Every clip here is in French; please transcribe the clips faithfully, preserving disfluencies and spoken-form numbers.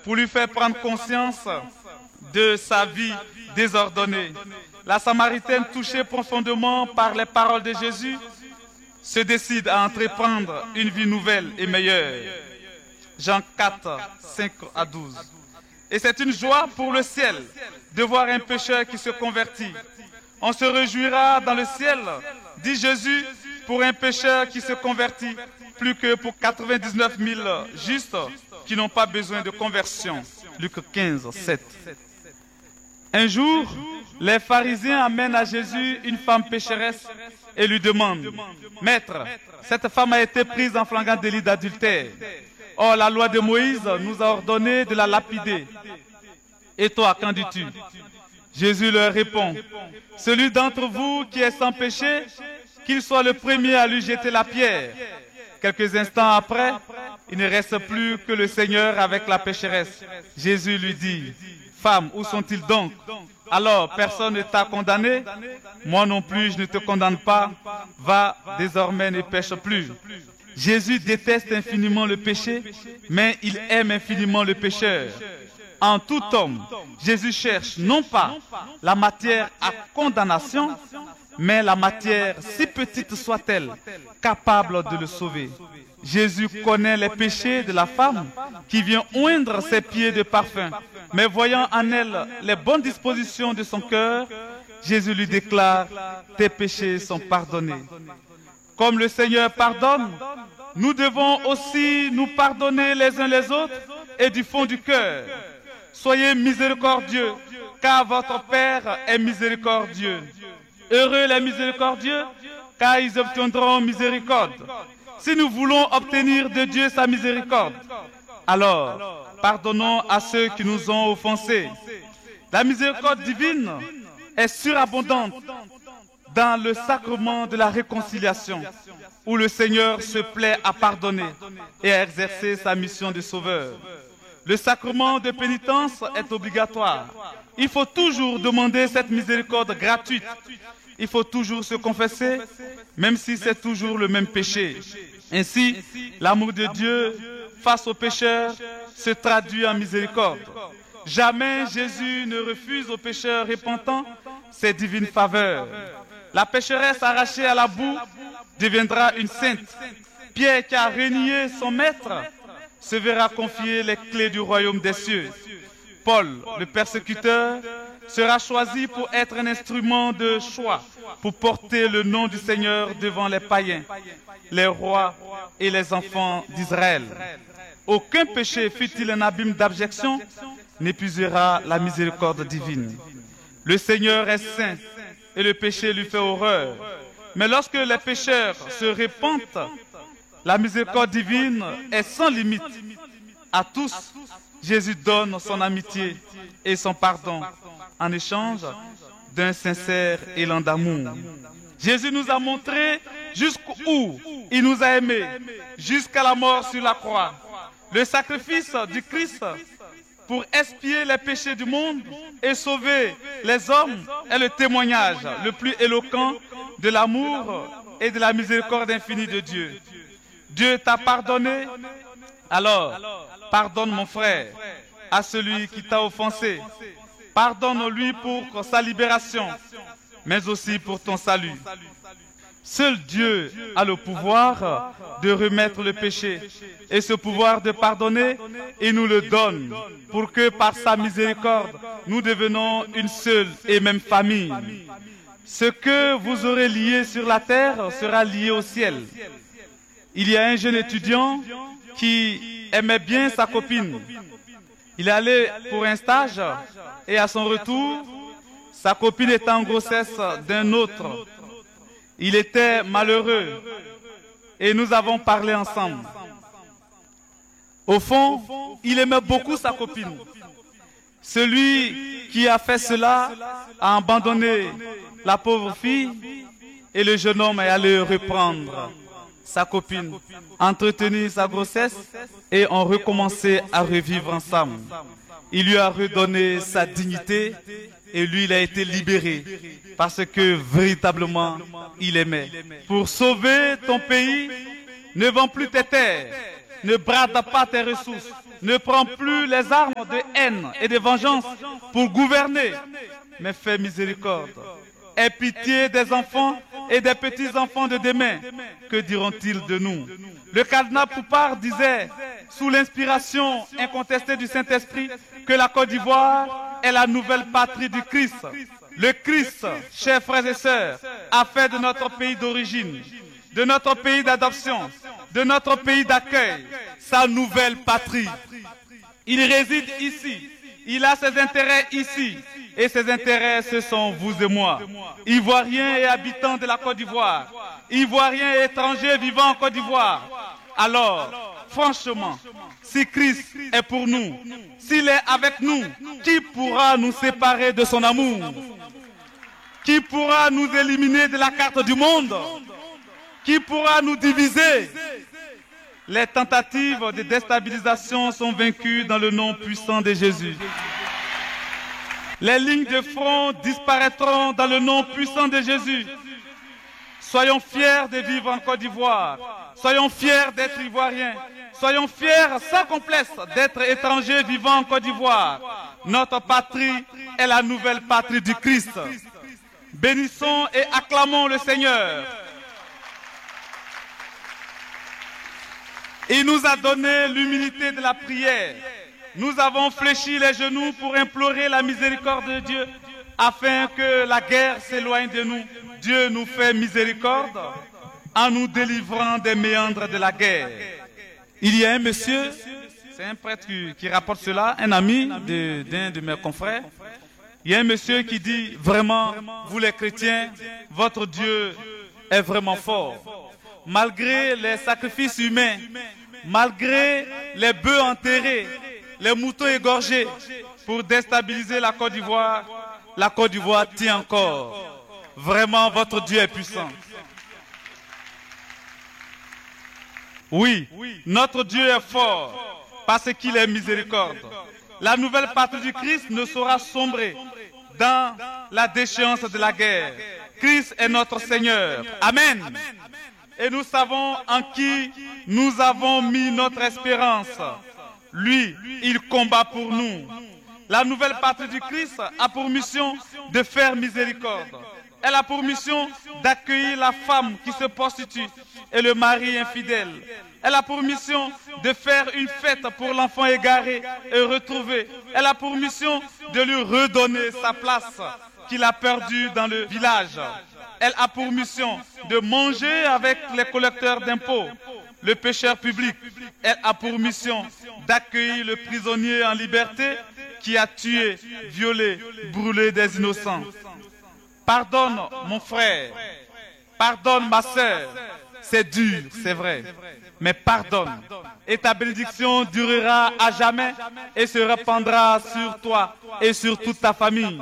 pour lui faire prendre conscience de sa vie désordonnée. La Samaritaine, touchée profondément par les paroles de Jésus, se décide à entreprendre une vie nouvelle et meilleure. Jean quatre, cinq à douze. Et c'est une joie pour le ciel de voir un pécheur qui se convertit. On se réjouira dans le ciel, dit Jésus, pour un pécheur qui se convertit, plus que pour quatre-vingt-dix-neuf mille justes qui n'ont pas besoin de conversion. Luc quinze, sept. Un jour, les pharisiens amènent à Jésus une femme pécheresse et lui demandent « Maître, cette femme a été prise en flagrant délit d'adultère. Or, la loi de Moïse nous a ordonné de la lapider. Et toi, qu'en dis-tu » Jésus leur répond « Celui d'entre vous qui est sans péché, qu'il soit le premier à lui jeter la pierre. » Quelques instants après, il ne reste plus que le Seigneur avec la pécheresse. Jésus lui dit « Femme, où sont-ils donc? Alors, personne ne t'a condamné? Moi non plus, je ne te condamne pas. Va, désormais, ne pêche plus. » Jésus déteste infiniment le péché, mais il aime infiniment le pécheur. En tout homme, Jésus cherche non pas la matière à condamnation, mais la matière, si petite soit-elle, capable de le sauver. Jésus connaît les péchés de la femme qui vient oindre ses pieds de parfum. Mais voyant en elle les bonnes dispositions de son cœur, Jésus lui déclare « Tes péchés sont pardonnés ». Comme le Seigneur pardonne, nous devons aussi nous pardonner les uns les autres et du fond du cœur. Soyez miséricordieux, car votre Père est miséricordieux. Heureux les miséricordieux, car ils obtiendront miséricorde. Si nous voulons obtenir de Dieu sa miséricorde, alors pardonnons à ceux qui nous ont offensés. La miséricorde divine est surabondante dans le sacrement de la réconciliation, où le Seigneur se plaît à pardonner et à exercer sa mission de sauveur. Le sacrement de pénitence est obligatoire. Il faut toujours demander cette miséricorde gratuite. Il faut toujours se confesser, même si c'est toujours le même péché. Ainsi, l'amour de Dieu face aux pécheurs se traduit en miséricorde. Jamais Jésus ne refuse aux pécheurs repentants ses divines faveurs. La pécheresse arrachée à la boue deviendra une sainte. Pierre, qui a renié son maître, se verra confier les clés du royaume des cieux. Paul, le persécuteur, sera choisi pour être un instrument de choix, pour porter le nom du Seigneur devant les païens, les rois et les enfants d'Israël. Aucun péché, fût-il un abîme d'abjection, n'épuisera la miséricorde divine. Le Seigneur est saint et le péché lui fait horreur. Mais lorsque les pécheurs se repentent, la miséricorde divine est sans limite. À tous, Jésus donne son amitié et son pardon en échange d'un sincère élan d'amour. Jésus nous a montré jusqu'où il nous a aimés, jusqu'à la mort sur la croix. Le sacrifice du Christ pour expier les péchés du monde et sauver les hommes est le témoignage le plus éloquent de l'amour et de la miséricorde infinie de Dieu. Dieu t'a pardonné, alors pardonne mon frère à celui qui t'a offensé. Pardonne-lui pour sa libération, mais aussi pour ton salut. Seul Dieu a le pouvoir de remettre le péché, et ce pouvoir de pardonner, il nous le donne pour que par sa miséricorde, nous devenons une seule et même famille. Ce que vous aurez lié sur la terre sera lié au ciel. Il y a un jeune étudiant qui aimait bien sa copine. Il allait pour un stage et à son retour, sa copine était en grossesse d'un autre. Il était malheureux et nous avons parlé ensemble. Au fond, il aimait beaucoup sa copine. Celui qui a fait cela a abandonné la pauvre fille et le jeune homme est allé reprendre sa copine, entretenir sa grossesse et ont recommencé à revivre ensemble. Il lui a redonné sa dignité et lui, il a été libéré parce que véritablement, il aimait. Pour sauver ton pays, ne vends plus tes terres, ne brade pas tes ressources, ne prend plus les armes de haine et de vengeance pour gouverner, mais fait miséricorde. Aie pitié des enfants et des petits-enfants de demain. Que diront-ils de nous? Le cardinal Poupart disait, sous l'inspiration incontestée du Saint-Esprit, que la Côte d'Ivoire est la nouvelle patrie du Christ. Le Christ, chers frères et sœurs, a fait de notre pays d'origine, de notre pays d'adoption, de notre pays d'accueil, sa nouvelle patrie. Il réside ici, il a ses intérêts ici, et ses intérêts, ce sont vous et moi, Ivoiriens et habitants de la Côte d'Ivoire, Ivoiriens et étrangers vivant en Côte d'Ivoire. Alors, franchement, si Christ est pour nous, s'il est avec nous, qui pourra nous séparer de son amour? Qui pourra nous éliminer de la carte du monde? Qui pourra nous diviser? Les tentatives de déstabilisation sont vaincues dans le nom puissant de Jésus. Les lignes de front disparaîtront dans le nom puissant de Jésus. Soyons fiers de vivre en Côte d'Ivoire. Soyons fiers d'être Ivoiriens. Soyons fiers sans complexe d'être étrangers vivant en Côte d'Ivoire. Notre patrie est la nouvelle patrie du Christ. Bénissons et acclamons le Seigneur. Il nous a donné l'humilité de la prière. Nous avons fléchi les genoux pour implorer la miséricorde de Dieu afin que la guerre s'éloigne de nous. Dieu nous fait miséricorde en nous délivrant des méandres de la guerre. Il y a un monsieur, c'est un prêtre qui, qui rapporte cela, un ami d'un de, de mes confrères. Il y a un monsieur qui dit, vraiment, vous les chrétiens, votre Dieu est vraiment fort. Malgré les sacrifices humains, malgré les bœufs enterrés, les moutons égorgés, pour déstabiliser la Côte d'Ivoire, la Côte d'Ivoire tient encore. Vraiment, votre Dieu est puissant. Oui, notre Dieu est fort, parce qu'il est miséricorde. La nouvelle patrie du Christ ne saura sombrer dans la déchéance de la guerre. Christ est notre Seigneur. Amen. Et nous savons en qui nous avons mis notre espérance. Lui, il combat pour nous. La nouvelle patrie du Christ a pour mission de faire miséricorde. Elle a pour mission d'accueillir la femme qui se prostitue et le mari infidèle. Elle a pour mission de faire une fête pour l'enfant égaré et retrouvé. Elle a pour mission de lui redonner sa place qu'il a perdue dans le village. Elle a pour mission de manger avec les collecteurs d'impôts, le pécheur public. Elle a pour mission d'accueillir le prisonnier en liberté qui a tué, violé, brûlé des innocents. Pardonne mon frère, pardonne ma sœur, c'est dur, c'est vrai, mais pardonne. Et ta bénédiction durera à jamais et se répandra sur toi et sur toute ta famille.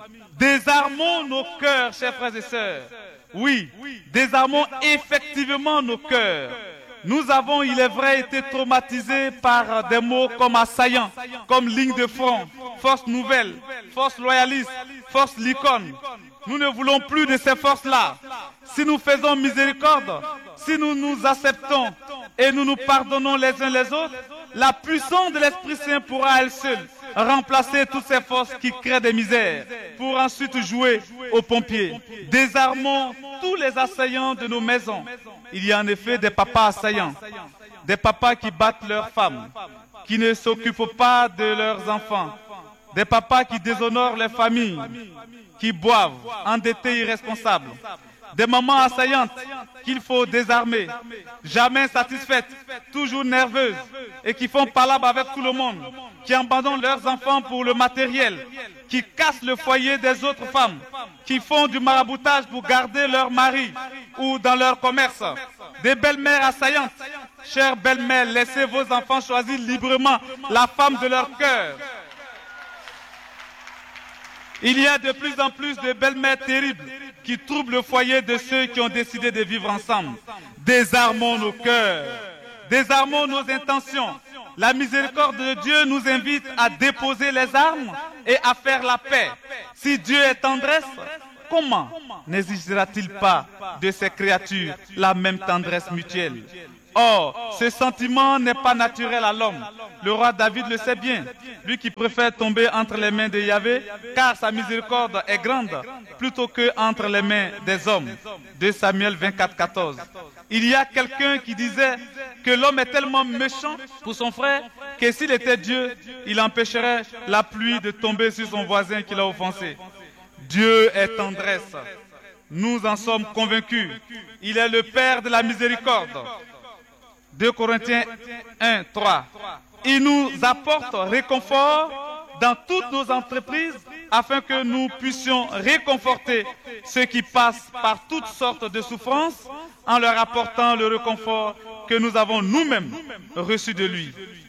Désarmons nos cœurs, chers frères et sœurs. Oui, désarmons effectivement nos cœurs. Nous avons, il est vrai, été traumatisés par des mots comme assaillants, comme ligne de front, force nouvelle, force loyaliste, force licorne. Nous ne voulons plus de ces forces-là. Si nous faisons miséricorde, si nous nous acceptons et nous nous pardonnons les uns les autres, la puissance de l'Esprit Saint pourra à elle seule remplacer toutes ces forces qui créent des misères pour ensuite jouer aux pompiers. Désarmons tous les assaillants de nos maisons. Il y a en effet des papas assaillants, des papas qui battent leurs femmes, qui ne s'occupent pas de leurs enfants, des papas qui déshonorent les familles, qui boivent, endettés, irresponsables, des mamans assaillantes qu'il faut désarmer, jamais satisfaites, toujours nerveuses et qui font palabre avec tout le monde, qui abandonnent leurs enfants pour le matériel, qui cassent le foyer des autres femmes, qui font du maraboutage pour garder leur mari ou dans leur commerce, des belles-mères assaillantes. Chères belles-mères, laissez vos enfants choisir librement la femme de leur cœur. Il y a de plus en plus de belles-mères terribles qui troublent le foyer de ceux qui ont décidé de vivre ensemble. Désarmons nos cœurs, désarmons nos intentions. La miséricorde de Dieu nous invite à déposer les armes et à faire la paix. Si Dieu est tendresse, comment n'exigera-t-il pas de ses créatures la même tendresse mutuelle? Or, ce sentiment n'est pas naturel à l'homme. Le roi David le sait bien, lui qui préfère tomber entre les mains de Yahvé, car sa miséricorde est grande, plutôt que entre les mains des hommes. deux Samuel vingt-quatre, quatorze. Il y a quelqu'un qui disait que l'homme est tellement méchant pour son frère que s'il était Dieu, il empêcherait la pluie de tomber sur son voisin qui l'a offensé. Dieu est tendresse. Nous en sommes convaincus. Il est le Père de la miséricorde. deux Corinthiens un, trois. Il nous apporte réconfort dans toutes nos entreprises afin que nous puissions réconforter ceux qui passent par toutes sortes de souffrances en leur apportant le réconfort que nous avons nous-mêmes reçu de lui.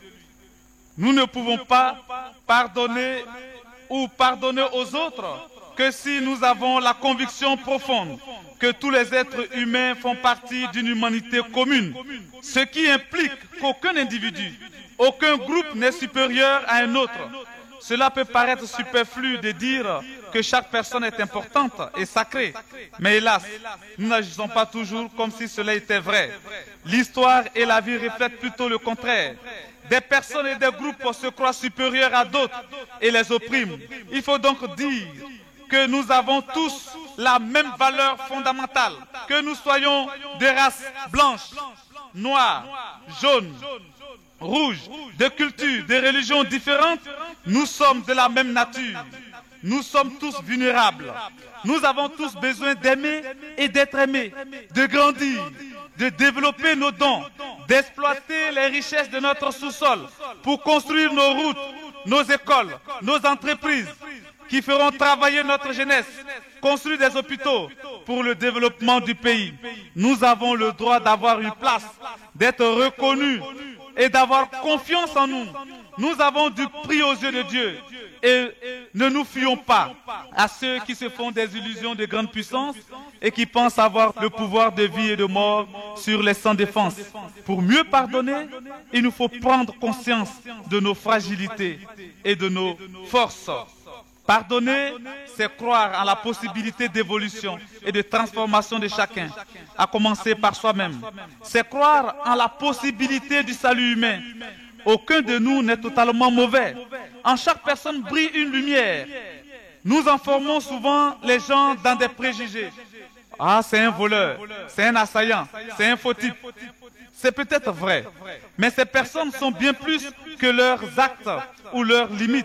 Nous ne pouvons pas pardonner ou pardonner aux autres que si nous avons la conviction profonde que tous les êtres humains font partie d'une humanité commune, ce qui implique qu'aucun individu, aucun groupe n'est supérieur à un autre. Cela peut paraître superflu de dire que chaque personne est importante et sacrée, mais hélas, nous n'agissons pas toujours comme si cela était vrai. L'histoire et la vie reflètent plutôt le contraire. Des personnes et des groupes se croient supérieurs à d'autres et les oppriment. Il faut donc dire que nous avons tous la même valeur fondamentale, que nous soyons de race blanche, noire, jaune, rouge, de cultures, de religions différentes, nous sommes de la même nature. Nous sommes tous vulnérables. Nous avons tous besoin d'aimer et d'être aimés, de grandir, de développer nos dons, d'exploiter les richesses de notre sous-sol pour construire nos routes, nos écoles, nos entreprises qui feront travailler notre jeunesse, construire des hôpitaux pour le développement du pays. Nous avons le droit d'avoir une place, d'être reconnus et d'avoir confiance en nous. Nous avons du prix aux yeux de Dieu et ne nous fions pas à ceux qui se font des illusions de grande puissance et qui pensent avoir le pouvoir de vie et de mort sur les sans défense. Pour mieux pardonner, il nous faut prendre conscience de nos fragilités et de nos forces. Pardonner, c'est croire en la possibilité d'évolution et de transformation de chacun, à commencer par soi-même. C'est croire en la possibilité du salut humain. Aucun de nous n'est totalement mauvais. En chaque personne brille une lumière. Nous informons souvent les gens dans des préjugés. Ah, c'est un voleur, c'est un assaillant, c'est un faux type. C'est peut-être vrai, mais ces personnes sont bien plus que leurs actes ou leurs limites.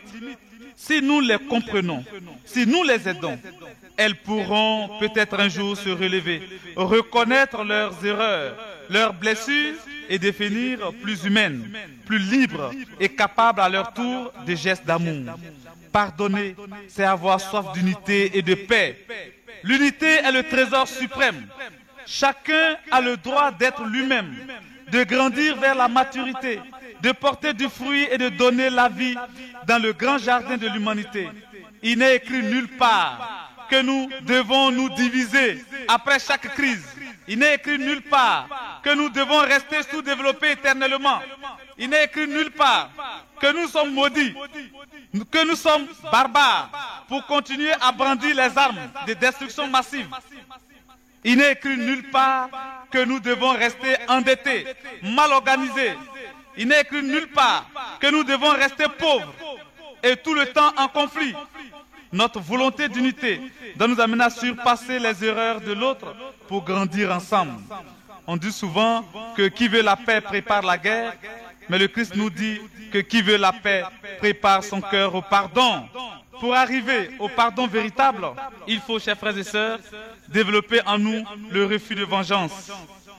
Si nous les comprenons, si nous les aidons, elles pourront peut-être un jour se relever, reconnaître leurs erreurs, leurs blessures et devenir plus humaines, plus libres et capables à leur tour de gestes d'amour. Pardonner, c'est avoir soif d'unité et de paix. L'unité est le trésor suprême. Chacun a le droit d'être lui-même, de grandir vers la maturité, de porter du fruit et de donner la vie dans le grand jardin de l'humanité. Il n'est écrit nulle part que nous devons nous diviser après chaque crise. Il n'est écrit nulle part que nous devons rester sous-développés éternellement. Il n'est écrit nulle part que nous sommes maudits, que nous sommes barbares pour continuer à brandir les armes de destruction massive. Il n'est écrit nulle part que nous devons rester endettés, mal organisés. Il n'est écrit nulle part que nous devons rester pauvres et tout le temps en conflit. Notre volonté d'unité doit nous amener à surpasser les erreurs de l'autre pour grandir ensemble. On dit souvent que qui veut la paix prépare la guerre, mais le Christ nous dit que qui veut la paix prépare son cœur au pardon. Pour arriver au pardon véritable, il faut, chers frères et sœurs, développer en nous le refus de vengeance,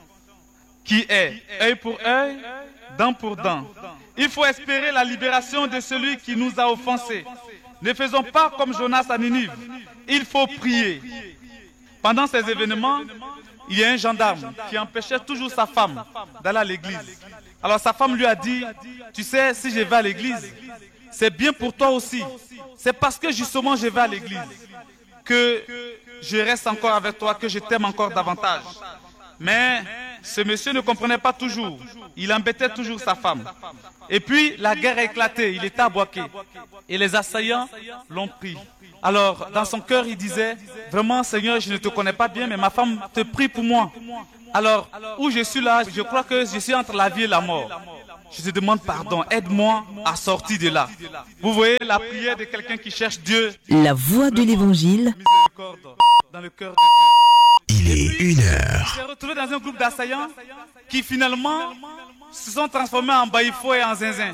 qui est œil pour œil, dent pour dent. Il faut espérer la libération de celui qui nous a offensés. Ne faisons pas comme Jonas à Ninive. Il faut prier. Pendant ces événements, il y a un gendarme qui empêchait toujours sa femme d'aller à l'église. Alors sa femme lui a dit, tu sais, si je vais à l'église, c'est bien pour toi aussi. C'est parce que justement je vais à l'église que je reste encore avec toi, que je t'aime encore davantage. Mais ce monsieur ne comprenait pas toujours. Il embêtait toujours sa femme. Et puis la guerre a éclaté, il était à Boaké. Et les assaillants l'ont pris. Alors dans son cœur il disait, vraiment Seigneur, je ne te connais pas bien, mais ma femme te prie pour moi. Alors, où je suis là, je crois que je suis entre la vie et la mort. Je te demande pardon, aide-moi à sortir de là. Vous voyez la prière de quelqu'un qui cherche Dieu. La voix de l'évangile. Dans le cœur de Dieu. Il est une heure. Je me suis retrouvé dans un groupe d'assaillants qui finalement se sont transformés en baïfo et en zinzin.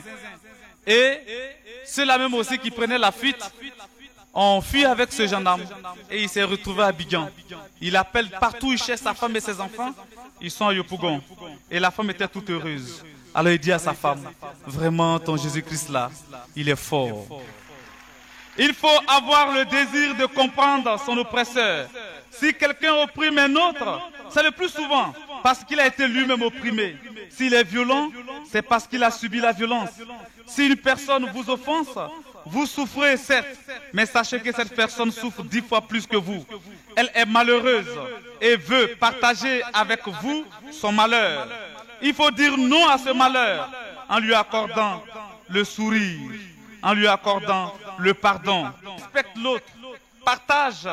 Et ceux-là même aussi qui prenaient la fuite ont fui avec ce gendarme et il s'est retrouvé à Abidjan. Il appelle partout, il cherche sa femme et ses enfants. Ils sont à Yopougon. Et la femme était toute heureuse. Alors il dit à sa femme, vraiment ton Jésus-Christ là, il est fort. Il faut avoir le désir de comprendre son oppresseur. Si quelqu'un opprime un autre, c'est le plus souvent parce qu'il a été lui-même opprimé. S'il est violent, c'est parce qu'il a subi la violence. Si une personne vous offense, vous souffrez certes, mais sachez que cette personne souffre dix fois plus que vous. Elle est malheureuse et veut partager avec vous son malheur. Il faut dire non à ce malheur en lui accordant le sourire, en lui accordant le pardon. Respecte l'autre, partage,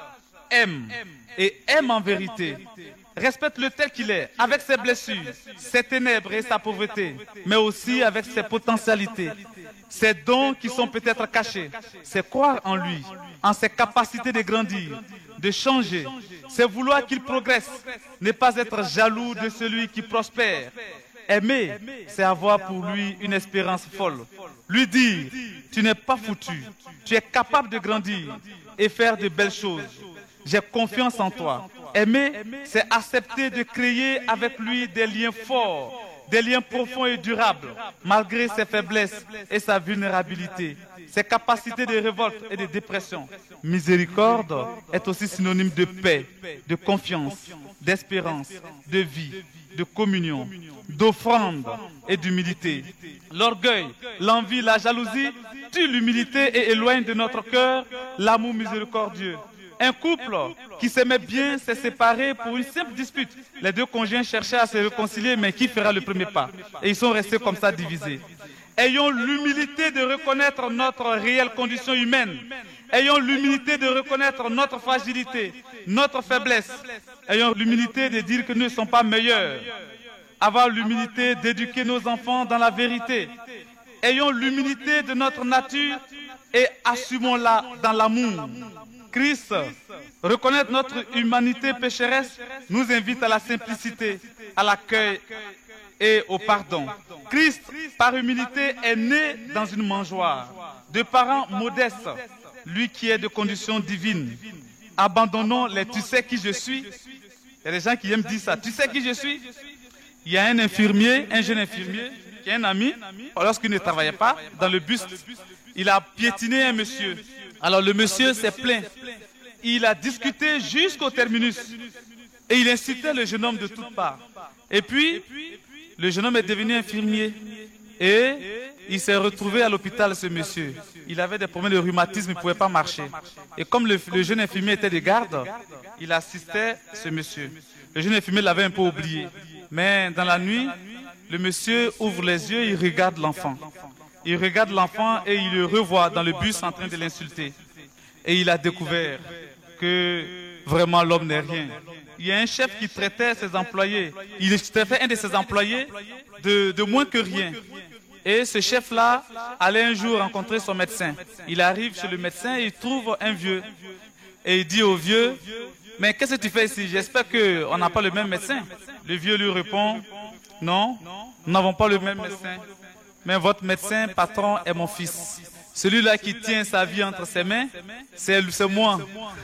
aime et aime en vérité. Respecte-le tel qu'il est, avec ses blessures, ses ténèbres et sa pauvreté, mais aussi avec ses potentialités, ses dons qui sont peut-être cachés. C'est croire en lui, en ses capacités de grandir, de changer. C'est vouloir qu'il progresse, ne pas être jaloux de celui qui prospère. Aimer, c'est avoir pour lui une espérance folle. Lui dire, tu n'es pas foutu, tu es capable de grandir et faire de belles choses. J'ai confiance en toi. Aimer, c'est accepter de créer avec lui des liens forts, des liens profonds et durables, malgré ses faiblesses et sa vulnérabilité, ses capacités de révolte et de dépression. Miséricorde est aussi synonyme de paix, de confiance, d'espérance, de vie, de communion, d'offrande et d'humilité. L'orgueil, l'envie, la jalousie tuent l'humilité et éloignent de notre cœur l'amour miséricordieux. Un couple qui s'aimait bien s'est séparé pour une simple dispute. Les deux conjoints cherchaient à se réconcilier, mais qui fera le premier pas? Et ils sont restés comme ça divisés. Ayons l'humilité de reconnaître notre réelle condition humaine. Ayons l'humilité de reconnaître notre fragilité, notre faiblesse. Ayons l'humilité de dire que nous ne sommes pas meilleurs. Avoir l'humilité d'éduquer nos enfants dans la vérité. Ayons l'humilité de notre nature et assumons-la dans l'amour. Christ, reconnaître notre humanité pécheresse, nous invite à la simplicité, à l'accueil et au pardon. Christ, par humilité, est né dans une mangeoire, de parents modestes, lui qui est de condition divine. Abandonnons les « tu sais qui je suis ». Il y a des gens qui aiment dire ça. « Tu sais qui je suis » Il y a un infirmier, un jeune infirmier, qui est un ami, lorsqu'il ne travaillait pas, dans le bus, il a piétiné un monsieur. Alors le monsieur s'est plaint. Il a discuté jusqu'au terminus. Et il incitait le jeune homme de toutes parts. Et puis, le jeune homme est devenu infirmier. Et il s'est retrouvé à l'hôpital, ce monsieur. Il avait des problèmes de rhumatisme, il ne pouvait pas marcher. Et comme le, le jeune infirmier était de garde, il assistait ce monsieur. Le jeune infirmier l'avait un peu oublié. Mais dans la nuit, le monsieur ouvre les yeux et il regarde l'enfant. Il regarde l'enfant et il le revoit dans le bus en train de l'insulter. Et il a découvert que vraiment l'homme n'est rien. Il y a un chef qui traitait ses employés. Il traitait un de ses employés de, de moins que rien. Et ce chef-là allait un jour rencontrer son médecin. Il arrive chez le médecin et il trouve un vieux. Et il dit au vieux, « Mais qu'est-ce que tu fais ici? J'espère qu'on n'a pas le même médecin. » Le vieux lui répond, « Non, nous n'avons pas le même médecin. Mais votre médecin, patron, est mon fils. Celui-là qui tient sa vie entre ses mains, c'est moi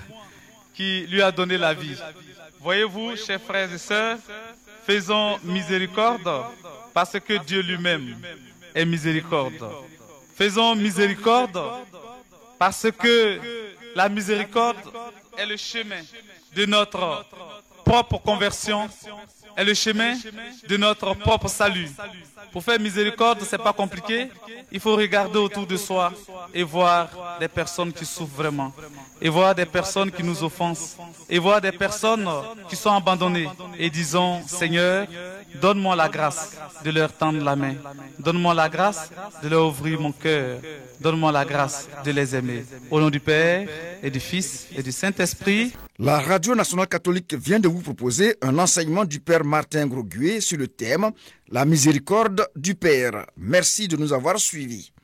qui lui a donné la vie. » Voyez-vous, chers frères et sœurs, faisons miséricorde parce que Dieu lui-même est miséricorde. Faisons miséricorde parce que la miséricorde est le chemin de notre propre conversion, est le chemin de notre propre salut. Pour faire miséricorde, ce n'est pas compliqué. Il faut regarder autour de soi et voir des personnes qui souffrent vraiment. Et voir des personnes qui nous offensent. Et voir des personnes qui sont abandonnées. Et disons, Seigneur, donne-moi la grâce de leur tendre la main. Donne-moi la grâce de leur ouvrir mon cœur. Donne-moi la grâce de les aimer. Au nom du Père et du Fils et du Saint-Esprit. La Radio Nationale Catholique vient de vous proposer un enseignement du Père Martin Groguet sur le thème « La miséricorde du Père ». Merci de nous avoir suivis.